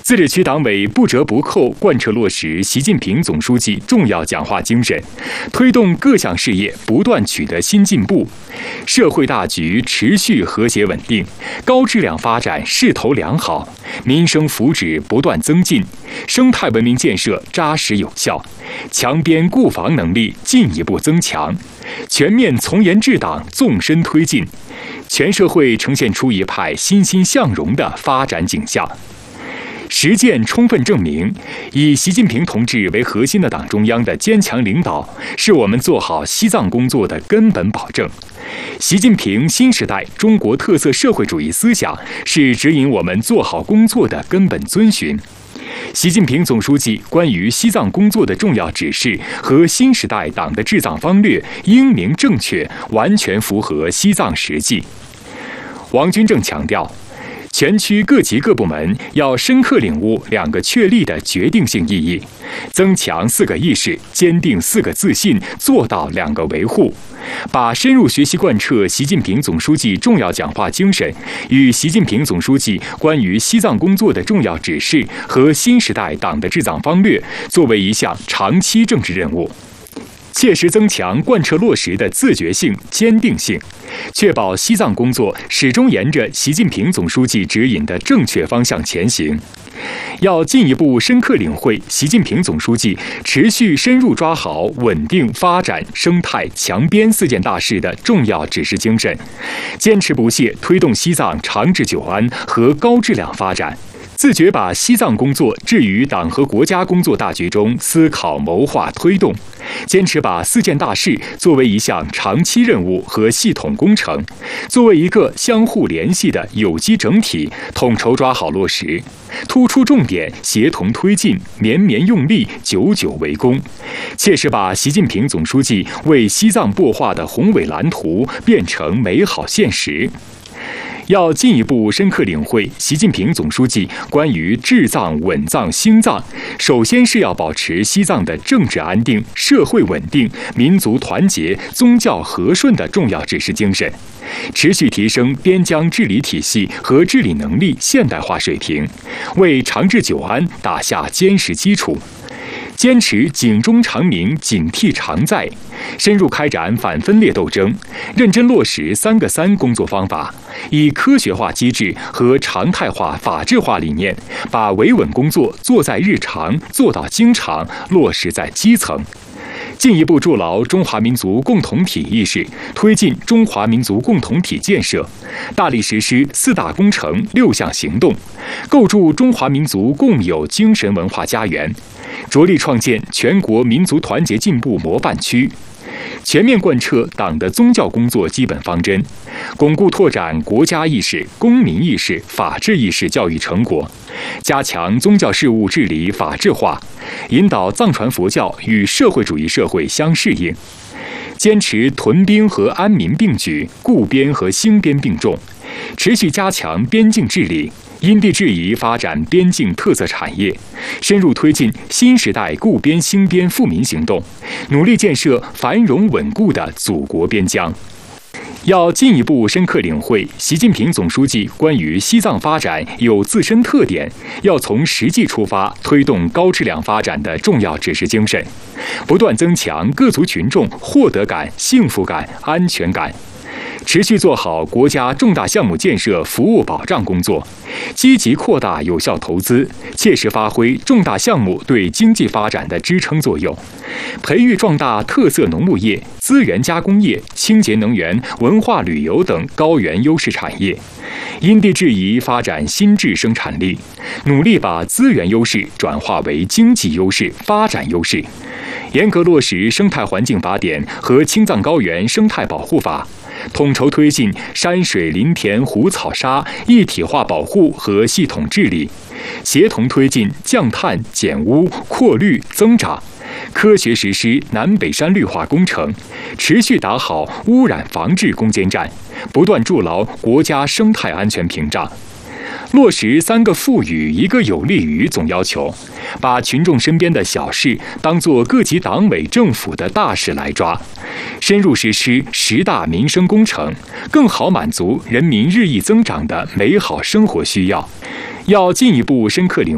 自治区党委不折不扣贯彻落实习近平总书记重要讲话精神，推动各项事业不断取得新进步，社会大局持续和谐稳定，高质量发展势头良好，民生福祉不断增进，生态文明建设扎实有效，强边固防能力进一步增强，全面从严治党纵深推进，全社会呈现出一派欣欣向荣的发展景象。实践充分证明，以习近平同志为核心的党中央的坚强领导，是我们做好西藏工作的根本保证。习近平新时代中国特色社会主义思想是指引我们做好工作的根本遵循。习近平总书记关于西藏工作的重要指示和新时代党的治藏方略英明正确，完全符合西藏实际。王军正强调，全区各级各部门要深刻领悟2个确立的决定性意义，增强4个意识，坚定4个自信，做到2个维护，把深入学习贯彻习近平总书记重要讲话精神与习近平总书记关于西藏工作的重要指示和新时代党的治藏方略作为一项长期政治任务，切实增强贯彻落实的自觉性、坚定性，确保西藏工作始终沿着习近平总书记指引的正确方向前行。要进一步深刻领会习近平总书记持续深入抓好稳定发展、生态、强边4件大事的重要指示精神，坚持不懈推动西藏长治久安和高质量发展，自觉把西藏工作置于党和国家工作大局中思考谋划推动，坚持把4件大事作为一项长期任务和系统工程，作为一个相互联系的有机整体，统筹抓好落实，突出重点，协同推进，绵绵用力，久久为功，切实把习近平总书记为西藏擘画的宏伟蓝图变成美好现实。要进一步深刻领会习近平总书记关于治藏、稳藏、兴藏，首先是要保持西藏的政治安定、社会稳定、民族团结、宗教和顺的重要指示精神，持续提升边疆治理体系和治理能力现代化水平，为长治久安打下坚实基础。坚持警钟长鸣、警惕常在，深入开展反分裂斗争，认真落实3个3工作方法，以科学化机制和常态化、法治化理念，把维稳工作做在日常，做到经常，落实在基层。进一步筑牢中华民族共同体意识，推进中华民族共同体建设，大力实施4大工程6项行动，构筑中华民族共有精神文化家园，着力创建全国民族团结进步模范区，全面贯彻党的宗教工作基本方针，巩固拓展国家意识、公民意识、法治意识教育成果，加强宗教事务治理法治化，引导藏传佛教与社会主义社会相适应，坚持屯兵和安民并举，固边和兴边并重，持续加强边境治理，因地制宜发展边境特色产业，深入推进新时代固边兴边富民行动，努力建设繁荣稳固的祖国边疆。要进一步深刻领会习近平总书记关于西藏发展有自身特点，要从实际出发推动高质量发展的重要指示精神，不断增强各族群众获得感、幸福感、安全感，持续做好国家重大项目建设服务保障工作，积极扩大有效投资，切实发挥重大项目对经济发展的支撑作用，培育壮大特色农牧业、资源加工业、清洁能源、文化旅游等高原优势产业，因地制宜发展新质生产力，努力把资源优势转化为经济优势、发展优势，严格落实生态环境法典和青藏高原生态保护法，统筹推进山水林田湖草沙一体化保护和系统治理，协同推进降碳减污扩绿增长，科学实施南北山绿化工程，持续打好污染防治攻坚战，不断筑牢国家生态安全屏障。落实3个富予1个有利于总要求，把群众身边的小事当作各级党委政府的大事来抓，深入实施10大民生工程，更好满足人民日益增长的美好生活需要。要进一步深刻领